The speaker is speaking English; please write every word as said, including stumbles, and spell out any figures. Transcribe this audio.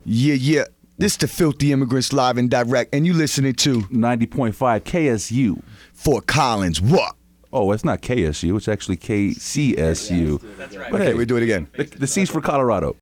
Yeah, yeah. This the Filthy Immigrants live and direct, and you listening to ninety point five K S U. Fort Collins. What? Oh, it's not K S U. It's actually K C S U. That's right. But Okay, hey, we do it again. the, the C's for Colorado.